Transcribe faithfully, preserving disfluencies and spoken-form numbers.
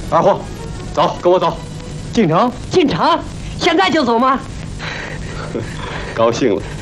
二货，走，跟我走。 进城？ 进城？现在就走吗？ 高兴了。